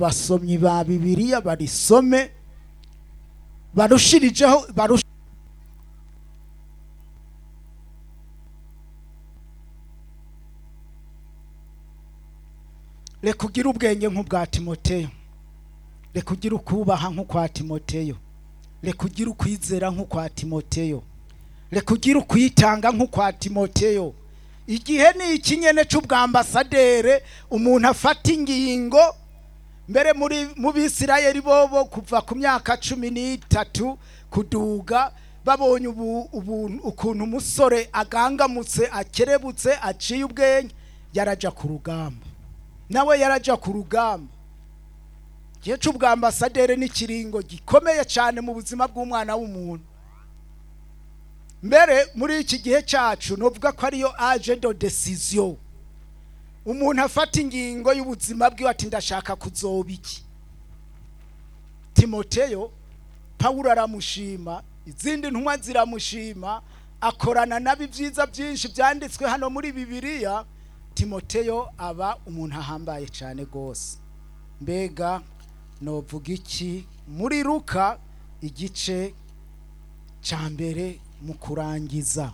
basomyi ba Bibiliya barisome barushirijeho reka ugire ubwenge nk'ubwa Timoteyo, reka ugire ukubaha nk'ukwa Timoteyo, reka ugire ukwizera nk'ukwa Timoteyo, reka ugire ukwitanga nk'ukwa Timoteyo. Igihe ni ikinyene c'ubwambasadere umuntu afata ingingo mbere mu Bisirayeli bobo kuva ku myaka 13 kuduga babonye ukuntu umusore agangamutse akerebutse aciye ubwenge yaraja ku rugamba, nawe yaraja ku rugamba. Igihe c'ubwambasadere ni kiringo gikomeye cyane mu buzima bw'umwana w'umuntu. Mbere muri iki gihe cyacu novuga ko ariyo age de decision, umuntu afata ingingo y'ubuzima bwe ati ndashaka kuzoba iki. Timoteyo Paulo aramushima, izindi ntumwa ziramushima, akorana nabi byiza byinshi byanditswe hano muri Bibiliya. Timoteyo aba umuntu ahambaye cyane gose. Mbega novuga iki muri Luka igice ca mbere mu kurangiza?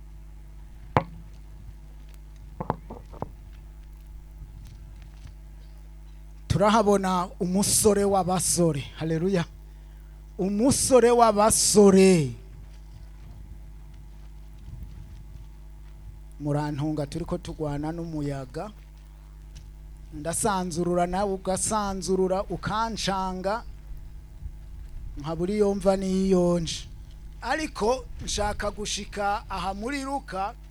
Turahabona umusore w'abasore. Haleluya. Umusore w'abasore. Murantunga turiko tugwana n'umuyaga, ndasanzurura nawe ugasanzurura ukancanga nkaburi yomva niyonje. Ariko nshaka gushika aha muri Luka